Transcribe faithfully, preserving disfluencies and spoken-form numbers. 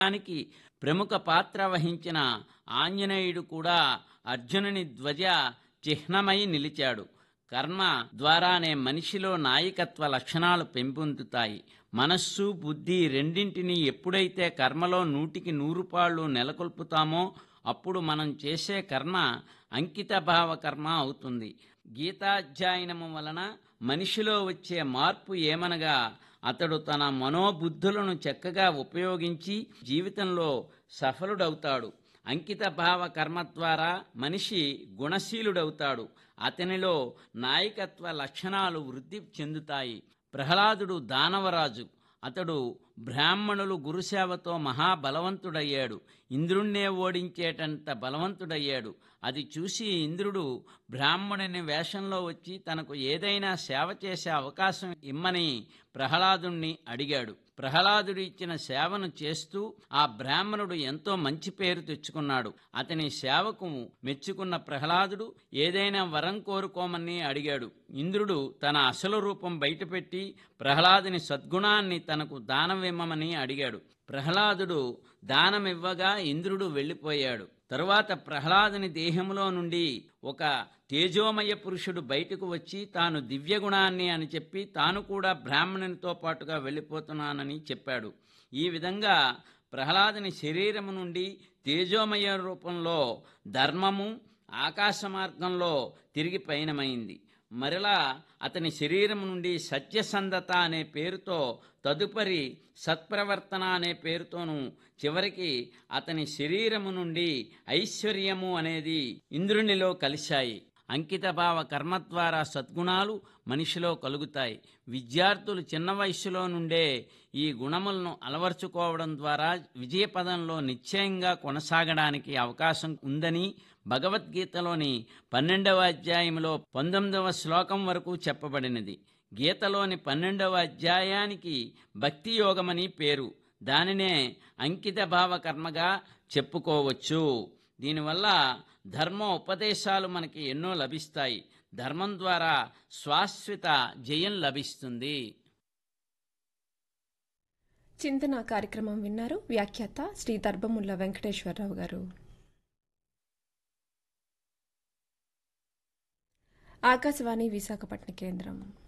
దానికి ప్రముఖ పాత్ర వహించిన ఆంజనేయుడు కూడా అర్జునుని ధ్వజ చిహ్నమై నిలిచాడు. కర్మ ద్వారానే మనిషిలో నాయకత్వ లక్షణాలు పెంపొందుతాయి. మనస్సు బుద్ధి రెండింటినీ ఎప్పుడైతే కర్మలో నూటికి నూరు పాళ్ళు నెలకొల్పుతామో అప్పుడు మనం చేసే కర్మ అంకితభావ కర్మ అవుతుంది. గీతాధ్యయనము వలన మనిషిలో వచ్చే మార్పు ఏమనగా అతడు తన మనోబుద్ధులను చక్కగా ఉపయోగించి జీవితంలో సఫలుడవుతాడు. అంకిత భావ కర్మ ద్వారా మనిషి గుణశీలుడవుతాడు. అతనిలో నాయకత్వ లక్షణాలు వృద్ధి చెందుతాయి. ప్రహ్లాదుడు దానవరాజు. అతడు బ్రాహ్మణులు గురుసేవతో మహాబలవంతుడయ్యాడు. ఇంద్రుణ్ణే ఓడించేటంత బలవంతుడయ్యాడు. అది చూసి ఇంద్రుడు బ్రాహ్మణుని వేషంలో వచ్చి తనకు ఏదైనా సేవ చేసే అవకాశం ఇమ్మని ప్రహ్లాదుణ్ణి అడిగాడు. ప్రహ్లాదుడు ఇచ్చిన సేవను చేస్తూ ఆ బ్రాహ్మణుడు ఎంతో మంచి పేరు తెచ్చుకున్నాడు. అతని సేవకు మెచ్చుకున్న ప్రహ్లాదుడు ఏదైనా వరం కోరుకోమని అడిగాడు. ఇంద్రుడు తన అసలు రూపం బయటపెట్టి ప్రహ్లాదుని సద్గుణాన్ని తనకు దానమిమ్మని అడిగాడు. ప్రహ్లాదుడు దానమివ్వగా ఇంద్రుడు వెళ్ళిపోయాడు. తరువాత ప్రహ్లాదుని దేహంలో నుండి ఒక తేజోమయ పురుషుడు బయటకు వచ్చి తాను దివ్యగుణాన్ని అని చెప్పి తాను కూడా బ్రాహ్మణునితో పాటుగా వెళ్ళిపోతున్నానని చెప్పాడు. ఈ విధంగా ప్రహ్లాదుని శరీరము నుండి తేజోమయ రూపంలో ధర్మము ఆకాశ మార్గంలో తిరిగి పయనమైంది. మరలా అతని శరీరం నుండి సత్యసంధత అనే పేరుతో, తదుపరి సత్ప్రవర్తన అనే పేరుతోనూ, చివరికి అతని శరీరము నుండి ఐశ్వర్యము అనేది ఇంద్రునిలో కలిశాయి. అంకితభావ కర్మ ద్వారా సద్గుణాలు మనిషిలో కలుగుతాయి. విద్యార్థులు చిన్న వయస్సులో నుండే ఈ గుణములను అలవర్చుకోవడం ద్వారా విజయపదంలో నిశ్చయంగా కొనసాగడానికి అవకాశం ఉందని భగవద్గీతలోని పన్నెండవ అధ్యాయంలో పంతొమ్మిదవ శ్లోకం వరకు చెప్పబడినది. గీతలోని పన్నెండవ అధ్యాయానికి భక్తి యోగమని పేరు. దానినే అంకిత భావ కర్మగా చెప్పుకోవచ్చు. దీనివల్ల ధర్మ ఉపదేశాలు మనకి ఎన్నో లభిస్తాయి. ధర్మం ద్వారా శాశ్వత జయం లభిస్తుంది. చింతన కార్యక్రమం విన్నారు. వ్యాఖ్యాత శ్రీ దర్భముల్ల వెంకటేశ్వరరావు గారు. ఆకాశవాణి విశాఖపట్నం కేంద్రం.